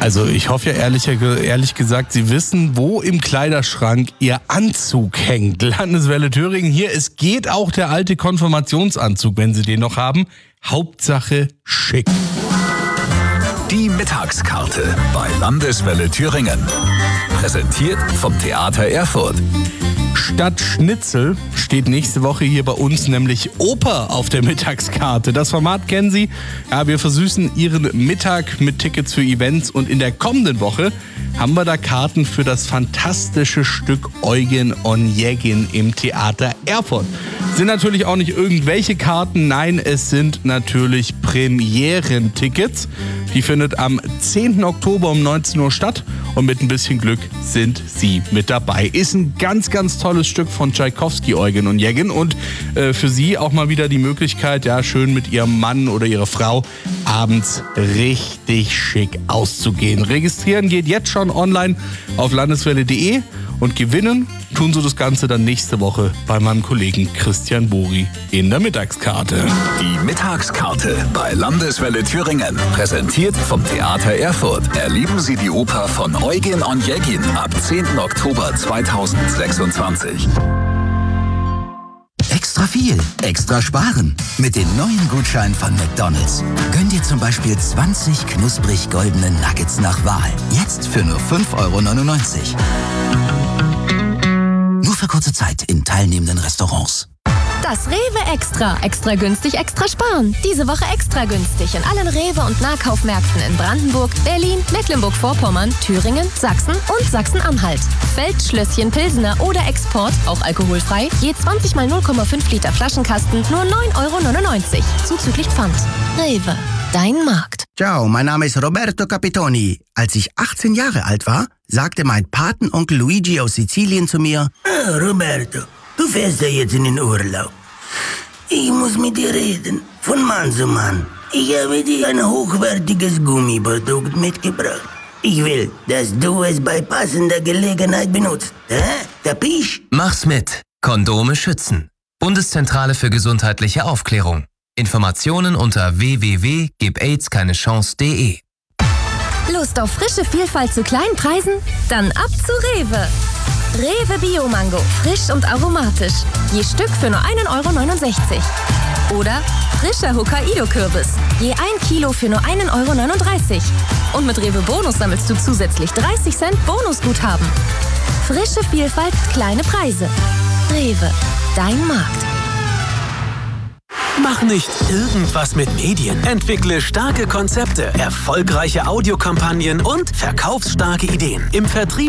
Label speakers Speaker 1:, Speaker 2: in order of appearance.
Speaker 1: Also ich hoffe ja ehrlich gesagt, Sie wissen, wo im Kleiderschrank Ihr Anzug hängt. Landeswelle Thüringen hier, es geht auch der alte Konfirmationsanzug, wenn Sie den noch haben. Hauptsache schick.
Speaker 2: Die Mittagskarte bei Landeswelle Thüringen. Präsentiert vom Theater Erfurt.
Speaker 1: Statt Schnitzel steht nächste Woche hier bei uns nämlich Oper auf der Mittagskarte. Das Format kennen Sie. Ja, wir versüßen Ihren Mittag mit Tickets für Events und in der kommenden Woche haben wir da Karten für das fantastische Stück Eugen Onegin im Theater Erfurt. Sind natürlich auch nicht irgendwelche Karten, nein, es sind natürlich Premierentickets. Die findet am 10. Oktober um 19 Uhr statt und mit ein bisschen Glück sind Sie mit dabei. Ist ein ganz, ganz tolles Stück von Tschaikowski, Eugen Onegin, und für Sie auch mal wieder die Möglichkeit, ja, schön mit Ihrem Mann oder Ihrer Frau abends richtig schick auszugehen. Registrieren geht jetzt schon online auf landeswelle.de und gewinnen tun Sie das Ganze dann nächste Woche bei meinem Kollegen Christian Buri in der Mittagskarte.
Speaker 2: Die Mittagskarte bei Landeswelle Thüringen. Präsentiert vom Theater Erfurt. Erleben Sie die Oper von Eugen Onegin ab 10. Oktober 2026.
Speaker 3: Extra viel, extra sparen. Mit den neuen Gutscheinen von McDonald's. Gönn dir zum Beispiel 20 knusprig goldene Nuggets nach Wahl. Jetzt für nur 5,99 €. Nur für kurze Zeit in teilnehmenden Restaurants.
Speaker 4: Das Rewe Extra. Extra günstig, extra sparen. Diese Woche extra günstig in allen Rewe- und Nahkaufmärkten in Brandenburg, Berlin, Mecklenburg-Vorpommern, Thüringen, Sachsen und Sachsen-Anhalt. Feldschlösschen Pilsener oder Export, auch alkoholfrei, je 20 mal 0,5 Liter Flaschenkasten, nur 9,99 €. Zuzüglich Pfand. Rewe, dein Markt.
Speaker 5: Ciao, mein Name ist Roberto Capitoni. Als ich 18 Jahre alt war, sagte mein Patenonkel Luigi aus Sizilien zu mir: Roberto, du fährst ja jetzt in den Urlaub. Ich muss mit dir reden, von Mann zu Mann. Ich habe dir ein hochwertiges Gummiprodukt mitgebracht. Ich will, dass du es bei passender Gelegenheit benutzt. Kapisch?
Speaker 6: Mach's mit. Kondome schützen. Bundeszentrale für gesundheitliche Aufklärung. Informationen unter www.gibaids-keine-chance.de.
Speaker 4: Lust auf frische Vielfalt zu kleinen Preisen? Dann ab zu Rewe. Rewe Bio-Mango, frisch und aromatisch. Je Stück für nur 1,69 €. Oder frischer Hokkaido-Kürbis. Je 1 Kilo für nur 1,39 €. Und mit Rewe Bonus sammelst du zusätzlich 30 Cent Bonusguthaben. Frische Vielfalt, kleine Preise. Rewe, dein Markt.
Speaker 7: Mach nicht irgendwas mit Medien. Entwickle starke Konzepte, erfolgreiche Audiokampagnen und verkaufsstarke Ideen. Im Vertrieb